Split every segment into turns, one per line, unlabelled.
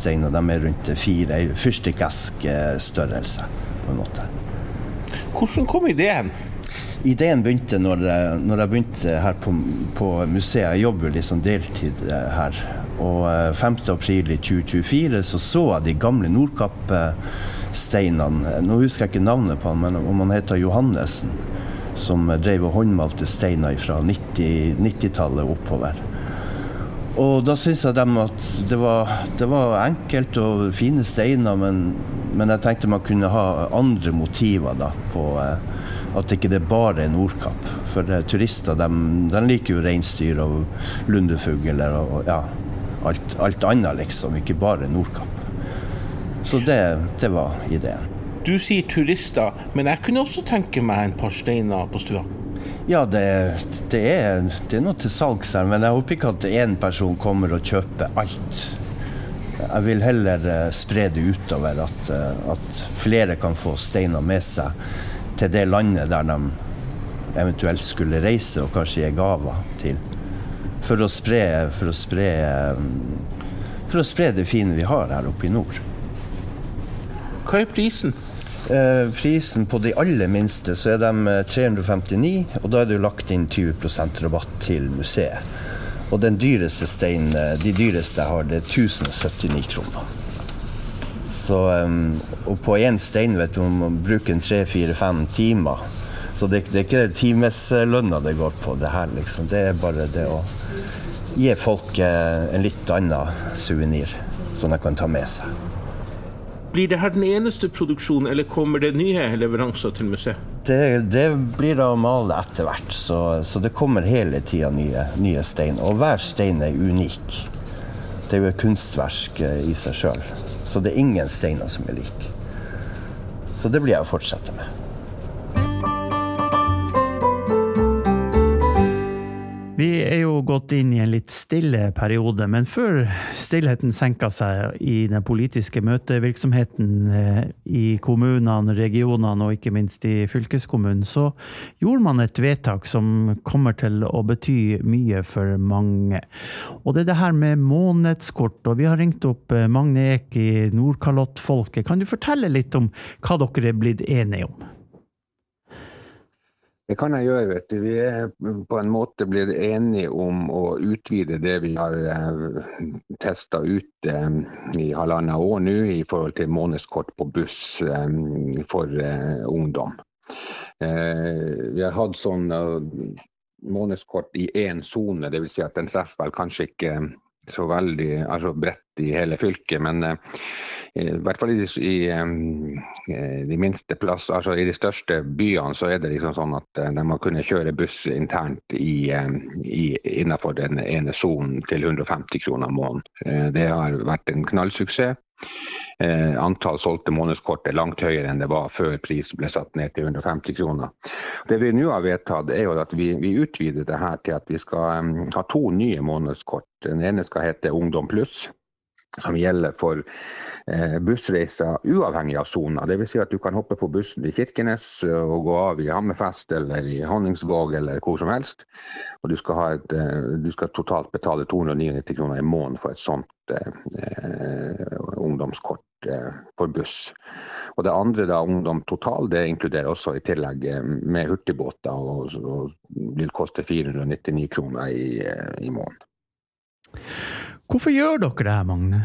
steiner, de rundt 4, fyrstikkesk-størrelse på en måte.
Hvordan kom ideen?
Ideen begynte når jeg begynte her på museet. Jeg jobber liksom deltid her. Og 5. april i 2024 så jeg de gamle Nordkapp-steinene. Nå husker jeg ikke navnet på han, men om han heter Johannesen, som drev og håndmalte steiner fra 90-tallet oppover. Og da synes jeg at det var enkelt og fine steiner, men jeg tenkte man kunne ha andre motiver da, på at ikke det bare Nordkapp. For turister, de liker jo reinsdyr og lundefugler og ja, alt annet liksom, ikke bare Nordkapp. Så det var ideen.
Du sier turister, men jeg kunne også tenke meg en par steiner på stua.
Ja, det er noe til salgs her, men jeg håper ikke at en person kommer og kjøper alt. Jeg vil heller spre det utover, at flere kan få steiner med seg til det landet der de eventuelt skulle reise og kanskje gi gaver til. For å spre det fine vi har her oppe i nord.
Hva prisen?
Prisen på de aller minste så de 359, og da det jo lagt inn 20% rabatt til museet. Og den dyreste steinen, de dyreste jeg har, det 1079 kroner. Så, og på en stein vet du, man bruker 3, 4, 5 timer. Så det er ikke timeslønna det går på det her liksom. Det er bare det å gi folk en litt annen souvenir som de kan ta med seg.
Blir det her den eneste produksjonen, eller kommer det nye leveranser til museet?
Det blir da å male etter hvert, så det kommer hele tiden nye stein. Og hver stein er unik. Det er jo et kunstverk i seg selv. Så det er ingen steiner som er lik. Så det blir jeg å fortsette med.
Vi er jo gått inn i en litt stille periode, men før stillheten senket seg i den politiske møtevirksomheten i kommunene, regionene og ikke minst i fylkeskommunen, så gjorde man et vedtak som kommer til å bety mye for mange. Og det er det her med månedskort, og vi har ringt opp Magne Ek i Nordkalottfolket. Kan du fortelle litt om hva dere er blitt enige om?
Det kan jeg gjøre, vet du. Vi er på en måte blitt enige om å utvide det vi har testet ut i 1,5 år nå i forhold til månedskort på buss for ungdom. Vi har hatt sånn månedskort i en zone, det vil si at den treffer vel kanskje ikke så veldig bredt i hele fylket, men i hvert fall i de minste plasser, altså i de største byene, så er det liksom sånn at de må kunne kjøre buss internt innenfor den ene zonen til 150 kroner måneden. Det har vært en knallsuksess. Antall solgte månedskort er langt høyere enn det var før prisen ble satt ned til 150 kroner. Det vi nå har vedtatt er jo at vi utvider det her til at vi skal ha 2 nye månedskort. Den ene skal hete Ungdom Pluss, som gjelder for bussreiser uavhengig av zoner. Det vil si at du kan hoppe på bussen i Kirkenes og gå av i Hammerfest eller i Honningsvåg eller hvor som helst. Og du skal totalt betale 299 kroner i måneden for et sånt ungdomskort for buss. Og det andre da, Ungdom Total, det inkluderer også i tillegg med hurtigbåter og vil koste 499 kroner i måneden.
Hvorfor gjør dere det her, Magne?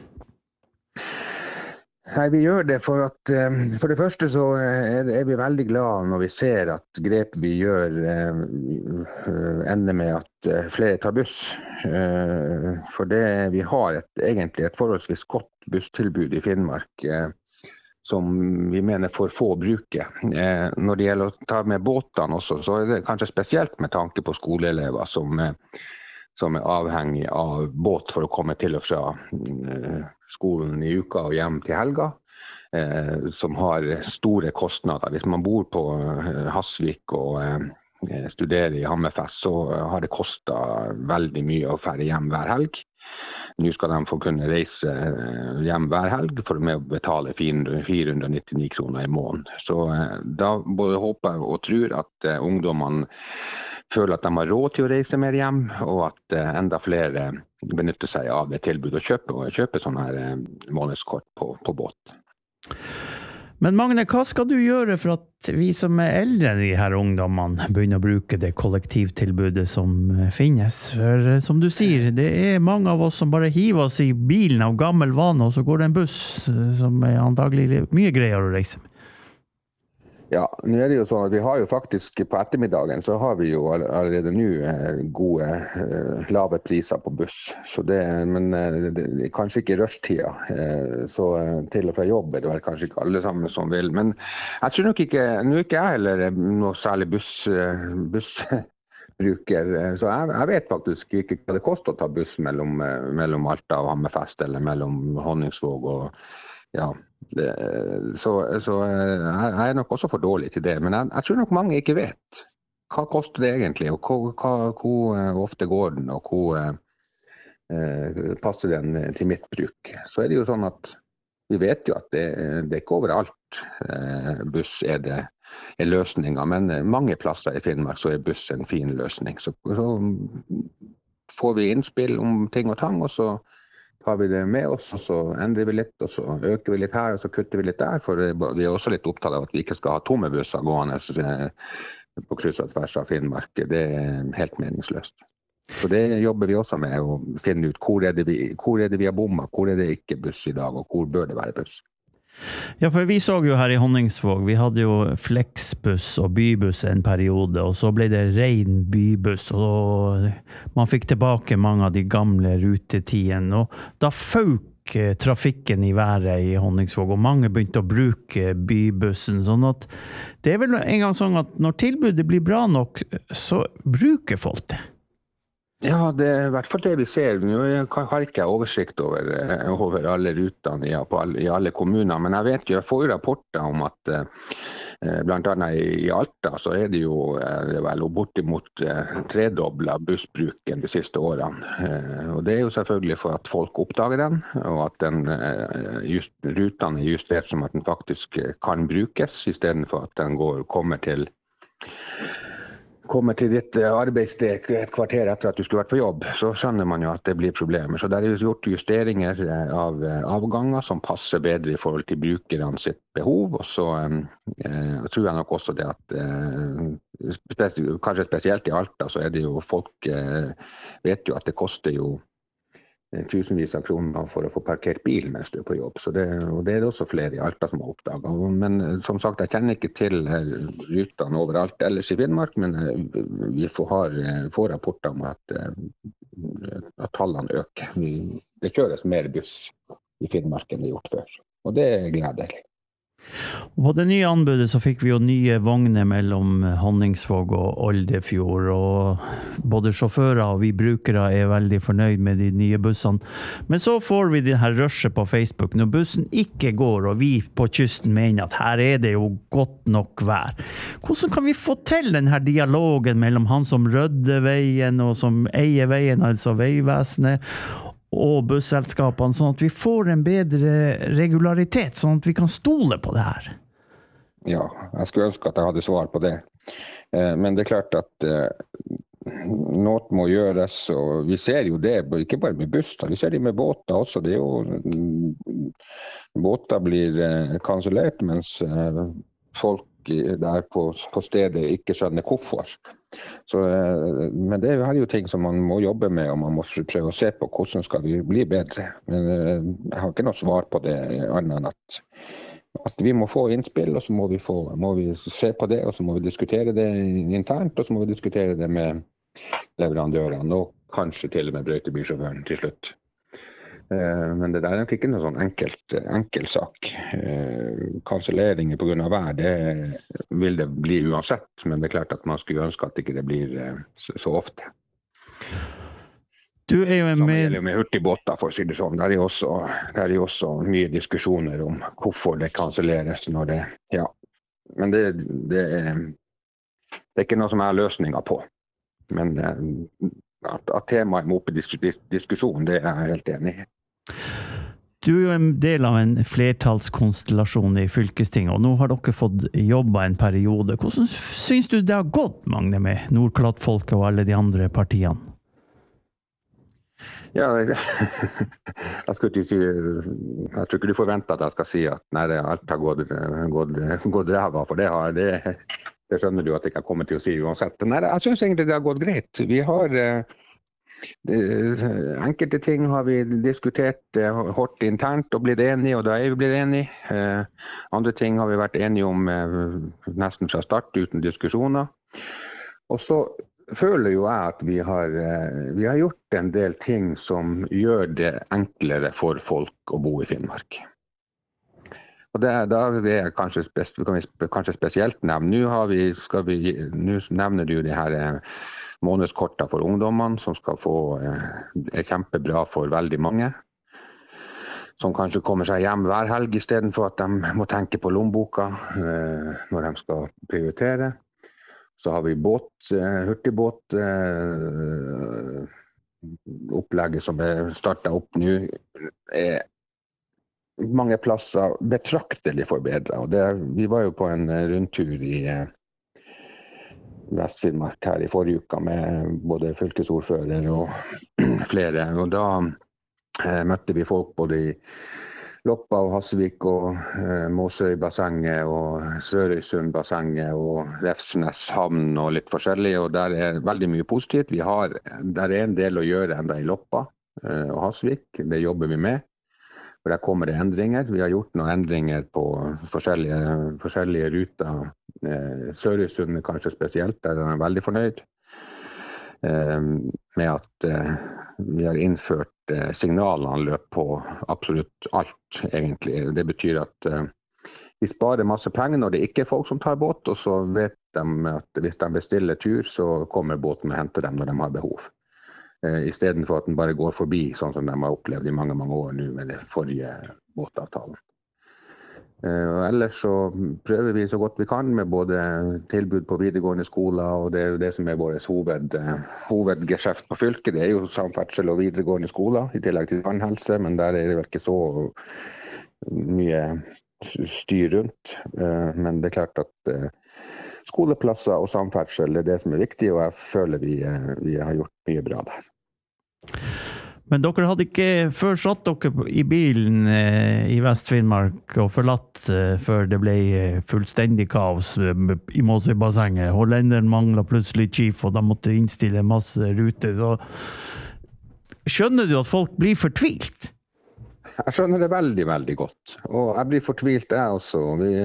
Nei, vi gjør det for at for det første så er vi veldig glade når vi ser at grep vi gjør ender med at flere tar buss. For vi har egentlig et forholdsvis godt busstilbud i Finnmark som vi mener for få bruker. Når det gjelder å ta med båtene også, så er det kanskje spesielt med tanke på skoleelever som er avhengig av båt for å komme til og fra skolen i uka og hjem til helga, som har store kostnader. Hvis man bor på Hasvik og studerer i Hammerfest, så har det kostet veldig mye å fære hjem hver helg. nå skal de få kunne reise hjem hver helg for med å betale 499 kroner i måneden. Så da både håper og tror at ungdommene føler at de har råd til å reise mer hjem, og at enda flere benytter seg av det tilbudet og kjøpe sånne her månedskort på båt.
Men Magne, hva skal du gjøre for at vi som eldre enn de her ungdommene begynner å bruke det kollektivtilbudet som finnes? For som du sier, det mange av oss som bare hiver oss i bilen av gammel vane, og så går det en buss som antagelig mye greier å reise med.
Ja, nå det jo sånn at vi har jo faktisk på ettermiddagen så har vi jo allerede nå gode lave priser på buss. Så men det kanskje ikke rushtida, så til og fra jobb det vel kanskje ikke alle sammen som vil. Men jeg tror nok ikke, nå ikke jeg heller noe særlig bussbruker. Så jeg vet faktisk ikke hva det koster å ta buss mellom Alta og Hammerfest, eller mellom Honningsvåg og ja, så jeg nok også for dårlig til det, men jeg tror nok mange ikke vet hva koster det egentlig, og hvor ofte går den, og hvor passer den til mitt bruk. Så det jo sånn at vi vet jo at det ikke overalt buss er løsninger, men mange plasser i Finnmark så buss en fin løsning. Så får vi innspill om ting og tang, og så har vi det med oss, og så endrer vi litt, og så øker vi litt her, og så kutter vi litt der, for vi er også litt opptatt av at vi ikke skal ha tomme busser gående på kryss og tvers av Finnmark. Det helt meningsløst. Så det jobber vi også med, å finne ut hvor det vi har bommet, hvor det ikke buss i dag, og hvor bør det være buss.
Ja, for vi så jo her i Honningsvåg, vi hadde jo flexbuss og bybuss en periode, og så ble det ren bybuss, og man fikk tilbake mange av de gamle rutetidene, og da fauk trafikken i været i Honningsvåg, og mange begynte å bruke bybussen, sånn at det vel en gang sånn at når tilbudet blir bra nok, så bruker folk det.
Ja, det i hvert fall det vi ser. Nå har ikke jeg oversikt over alle rutene i alle kommuner, men jeg vet jo, jeg får jo rapporter om at blant annet i Alta så det jo vel bortimot tredoblet bussbruken de siste årene. Og det jo selvfølgelig for at folk oppdager den, og at rutene justert som at den faktisk kan brukes, i stedet for at den kommer til ditt arbeidssted et kvarter etter at du skulle vært på jobb, så skjønner man jo at det blir problemer. Så det jo gjort justeringer av avganger som passer bedre i forhold til brukerne sitt behov. Og så tror jeg nok også det at, kanskje spesielt i Alta, så det jo folk vet jo at det koster jo tusenvis av kroner for å få parkert bil mens du på jobb. Så og det også flere i Alta som har oppdaget. Men som sagt, jeg kjenner ikke til rutene overalt ellers i Finnmark, men vi får rapporter om at tallene øker. Det kjøres mer buss i Finnmark enn det gjort før. Og det gledelig.
Og på det nye anbudet så fikk vi jo nye vogner mellom Honningsvåg og Oldefjord, og både sjåfører og vi brukere veldig fornøyd med de nye bussene. Men så får vi det her rushet på Facebook når bussen ikke går, og vi på kysten mener at her det jo godt nok vær. Hvordan kan vi få til den her dialogen mellom han som rydder veien og som eier veien, altså Veivesenet, og busselskapene, sånn at vi får en bedre regularitet, sånn at vi kan stole på det her?
Ja, jeg skulle ønske at jeg hadde svar på det. Men det klart at noe må gjøres, og vi ser jo det, ikke bare med buss, vi ser det med båter også. Det jo båter blir kansellert, mens folk der på stedet ikke skjønner hvorfor. Så, men det her jo ting som man må jobbe med, og man må prøve å se på hvordan skal vi bli bedre. Men jeg har ikke noe svar på det annet enn at vi må få innspill, og så må vi se på det, og så må vi diskutere det internt, og så må vi diskutere det med leverandørene, og kanskje til og med brøytebilsjåføren til slutt. Men det der nok ikke noe sånn enkel sak. Kanselleringer på grunn av vær, det vil det bli uansett, men det klart at man skulle ønske at ikke det blir så ofte.
Du jo
med hurtigbåter, for å si det sånn. Det jo også mye diskusjoner om hvorfor det kanselleres når det, ja. Men det ikke noe som jeg har løsninger på. Men at temaet må opp i diskusjon, det er jeg helt enig i.
Du er jo en del av en flertallskonstellasjon i fylkestinget, og nå har dere fått jobba en periode. Hvordan synes du det har gått, Magne, med Nordkalottfolket og alle de andre partiene?
Ja, jeg skulle ikke si, jeg tror ikke du forventer at jeg skal si at nei, alt har gått ræva, for det skjønner du at jeg ikke kommer til å si uansett. Nei, jeg synes egentlig det har gått greit. Vi har enkelte ting har vi diskutert hårdt internt og blitt enige, og da er vi blitt enige. Andre ting har vi vært enige om nesten fra start uten diskusjoner. Og så føler jo jeg at vi har gjort en del ting som gjør det enklere for folk å bo i Finnmark. Og da er kanskje spesielt nevne. Nå nevner du de her månedskortene for ungdommene, som skal få kjempebra for veldig mange. Som kanskje kommer seg hjem hver helg i stedet for at de må tenke på lommeboka når de skal prioritere. Så har vi hurtigbåt, opplegget som er startet opp nå, er mange plasser betraktelig forbedret. Vi var jo på en rundtur i Vest-Finnmark her i forrige uke med både fylkesordfører og flere. Og da møtte vi folk både i Loppa og Hasvik og Måsøybassenget og Sørøysundbassenget og Refsnes havn og litt forskjellig. Og der er veldig mye positivt. Der er en del å gjøre enda i Loppa og Hasvik. Det jobber vi med. For der kommer det endringer. Vi har gjort noen endringer på forskjellige ruter. Sørøysund kanskje spesielt, der er jeg veldig fornøyd med at vi har innført signalanløp på absolutt alt, egentlig. Det betyr at vi sparer masse penger når det ikke er folk som tar båt, og så vet de at hvis de bestiller tur, så kommer båten og henter dem når de har behov. I stedet for at den bare går forbi, sånn som de har opplevd i mange, mange år nå med den forrige båtavtalen. Ellers så prøver vi så godt vi kan med både tilbud på videregående skoler, og det er jo det som er vårt hovedgeskjeft på fylket. Det er jo samferdsel og videregående skoler, i tillegg til tannhelse, men der er det vel ikke så mye styr rundt. Men det er klart at skoleplasser og samferdsel er det som er viktig, og jeg føler vi har gjort mye bra der.
Men dere hadde ikke før satt dere i bilen i Vest-Finnmark og forlatt før det ble fullstendig kaos i Måsøybassenget. Hollenderen manglet plutselig chief, og de måtte innstille masse ruter. Så skjønner du at folk blir fortvilt?
Jeg skjønner det veldig, veldig godt. Og jeg blir fortvilt, jeg også.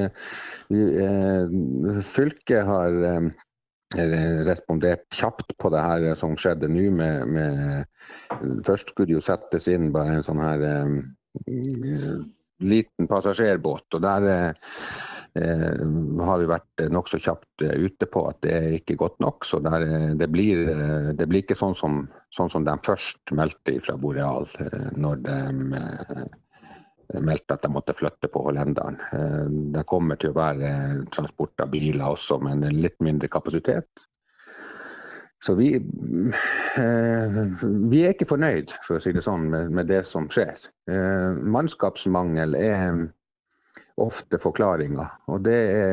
Fylket har respondert kjapt på det her som skjedde nå først skulle det jo settes inn bare en sånn her liten passasjerbåt, og der har vi vært nok så kjapt ute på at det er ikke godt nok, så det blir ikke sånn som de først meldte fra Boreal når de meldte at de måtte flytte på hollenderen. Det kommer til å være transport av biler også, men en litt mindre kapasitet. Så vi er ikke fornøyd, for å si det sånn, med det som skjer. Mannskapsmangel er ofte forklaringer, og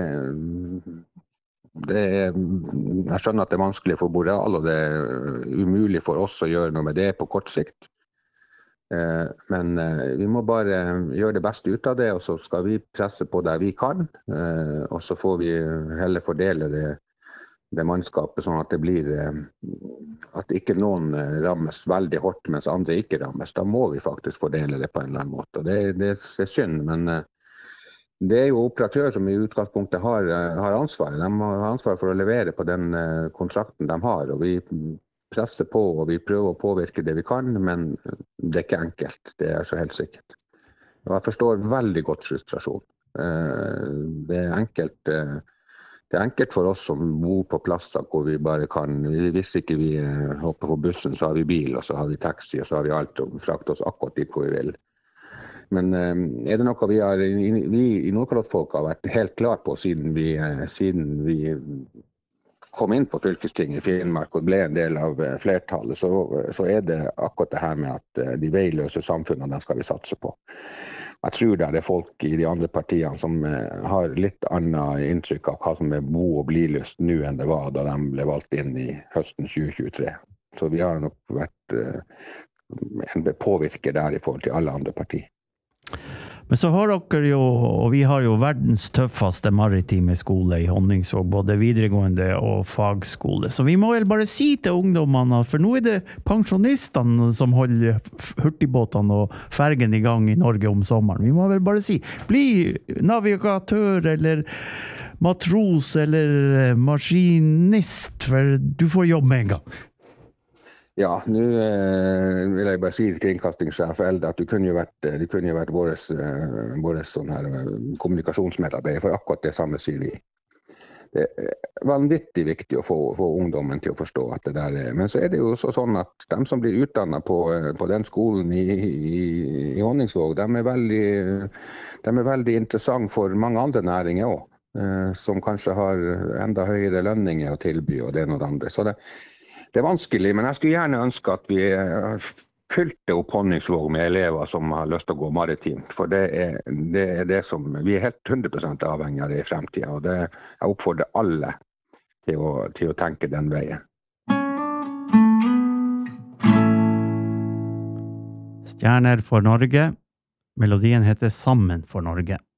jeg skjønner at det er vanskelig for Boreal, og det er umulig for oss å gjøre noe med det på kort sikt. Men vi må bare gjøre det beste ut av det, og så skal vi presse på der vi kan, og så får vi heller fordele det mannskapet sånn at det blir at ikke noen rammes veldig hårdt mens andre ikke rammes. Da må vi faktisk fordele det på en eller annen måte, og det er synd, men det er jo operatører som i utgangspunktet har ansvar. De har ansvar for å levere på den kontrakten de har, og vi presser på, og vi prøver å påvirke det vi kan, men det er ikke enkelt, det er så helt sikkert. Og jeg forstår veldig godt frustrasjon. Det er enkelt for oss som bor på plasser hvor vi bare kan, hvis ikke vi hopper på bussen, så har vi bil, og så har vi taxi, og så har vi alt, og frakter oss akkurat dit hvor vi vil. Men er det noe vi i Nordkalottfolk har vært helt klar på siden vi kom inn på fylkestinget i Finnmark og ble en del av flertallet, så det akkurat det her med at de veiløse samfunnene, den skal vi satse på. Jeg tror det folk i de andre partiene som har litt annet inntrykk av hva som bo- og blilyst nå enn det var da de ble valgt inn i høsten 2023. Så vi har nok vært en påvirker der i forhold til alle andre partier.
Men så har dere jo, og vi har jo verdens tøffeste maritime skole i Honningsvåg, både videregående og fagskole. Så vi må vel bare si til ungdommene, for nå det pensjonistene som holder hurtigbåtene og fergen i gang i Norge om sommeren. Vi må vel bare si, bli navigatør eller matros eller maskinist, for du får jobb med en gang.
Ja, nu vill jag bara säga till kringkastingssjef att du kunde ju varit vår sån här kommunikationsmedarbetare för akkurat det samme sier vi. Det vanvittig viktig å få ungdommen til å forstå at det der men så det jo sånn at de som blir utdannet på den skolen i Honningsvåg, de veldig interessant for mange andre næringer også, som kanskje har enda høyere lønninger å tilby og det noe andre. Så det vanskelig, men jeg skulle gjerne ønske at vi fylte opp Honningsvåg med elever som har lyst til å gå maritimt, for det det som vi helt 100% avhengig av det i fremtiden, og jeg oppfordrer alle til å tenke den veien.
Stjerner for Norge. Melodien heter Sammen for Norge.